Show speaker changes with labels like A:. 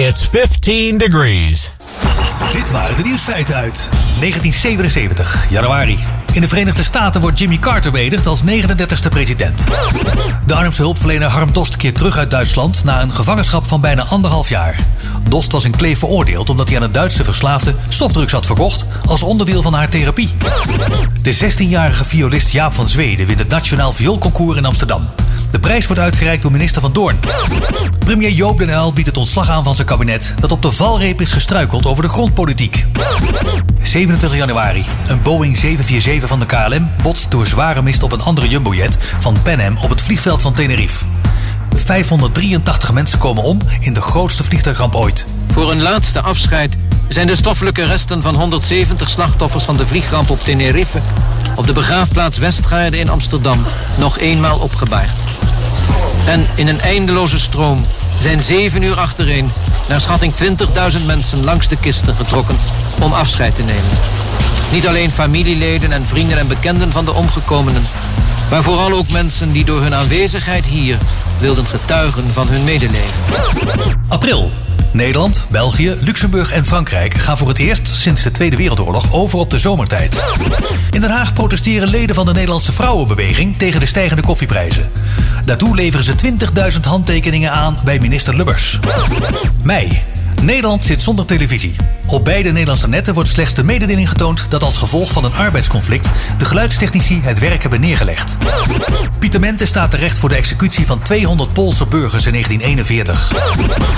A: It's 15 degrees.
B: Dit waren de nieuwsfeiten uit 1977, januari. In de Verenigde Staten wordt Jimmy Carter beëdigd als 39e president. De Arnhemse hulpverlener Harm Dost keert terug uit Duitsland na een gevangenschap van bijna 1,5 jaar. Dost was in Kleef veroordeeld omdat hij aan een Duitse verslaafde softdrugs had verkocht als onderdeel van haar therapie. De 16-jarige violist Jaap van Zweden wint het Nationaal Vioolconcours in Amsterdam. De prijs wordt uitgereikt door minister Van Doorn. Premier Joop den Uyl biedt het ontslag aan van zijn kabinet dat op de valreep is gestruikeld over de grondpolitiek. 27 januari. Een Boeing 747 van de KLM botst door zware mist op een andere jumbojet van Pan Am op het vliegveld van Tenerife. 583 mensen komen om in de grootste vliegtuigramp ooit.
C: Voor een laatste afscheid zijn de stoffelijke resten van 170 slachtoffers van de vliegramp op Tenerife op de begraafplaats Westgaarde in Amsterdam nog eenmaal opgebaard. En in een eindeloze stroom zijn 7 uur achtereen naar schatting 20.000 mensen langs de kisten getrokken om afscheid te nemen. Niet alleen familieleden en vrienden en bekenden van de omgekomenen, maar vooral ook mensen die door hun aanwezigheid hier wilden getuigen van hun medeleven.
B: April. Nederland, België, Luxemburg en Frankrijk gaan voor het eerst sinds de Tweede Wereldoorlog over op de zomertijd. In Den Haag protesteren leden van de Nederlandse vrouwenbeweging tegen de stijgende koffieprijzen. Daartoe leveren ze 20.000 handtekeningen aan bij minister Lubbers. Mei. Nederland zit zonder televisie. Op beide Nederlandse netten wordt slechts de mededeling getoond dat als gevolg van een arbeidsconflict de geluidstechnici het werk hebben neergelegd. Pieter Mente staat terecht voor de executie van 200 Poolse burgers in 1941.